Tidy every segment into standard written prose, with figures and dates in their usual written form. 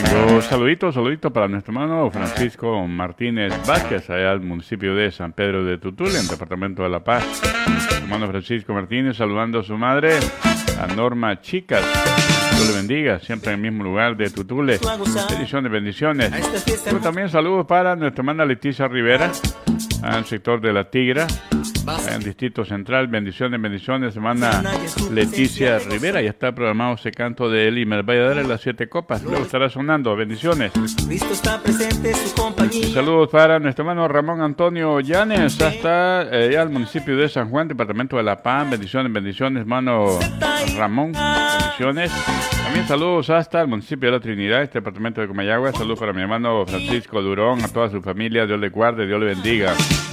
Saludito para nuestro hermano Francisco Martínez Vázquez, allá al municipio de San Pedro de Tutule, en el departamento de La Paz. Hermano Francisco Martínez saludando a su madre, a Norma Chicas. Dios le bendiga, siempre en el mismo lugar de Tutule. Bendiciones. Pero también saludos para nuestra hermana Leticia Rivera, al sector de La Tigra, en Distrito Central. Bendiciones, hermana Leticia Rivera. Ya está programado ese canto de Eli me vaya a darle las 7 copas. Luego estará sonando. Bendiciones. Saludos para nuestro hermano Ramón Antonio Llanes, hasta allá al municipio de San Juan, departamento de La Paz. Bendiciones, hermano Ramón. Bendiciones. También saludos hasta el municipio de La Trinidad, este departamento de Comayagua. Saludos para mi hermano Francisco Durón, a toda su familia. Dios le guarde, Dios le bendiga.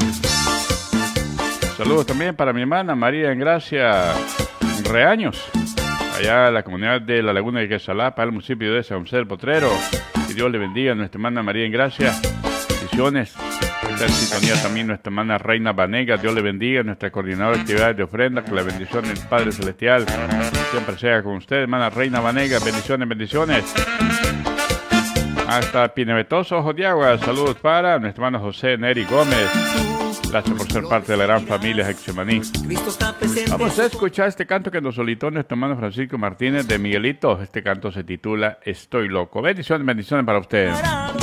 Saludos también para mi hermana María Engracia Reaños, allá en la comunidad de la Laguna de Quesalapa, al municipio de San José del Potrero. Que Dios le bendiga a nuestra hermana María Engracia. Bendiciones. Está en sintonía también nuestra hermana Reina Vanega. Dios le bendiga, nuestra coordinadora de actividades de ofrenda. Que la bendición del Padre Celestial siempre sea con usted, hermana Reina Vanega. Bendiciones. Hasta Pinevetoso, Ojos de Agua. Saludos para nuestro hermano José Neri Gómez. Gracias por ser parte de la gran familia Hexemaní. Vamos a escuchar este canto que nos solicitó nuestro hermano Francisco Martínez de Miguelito. Este canto se titula Estoy Loco. Bendiciones para usted.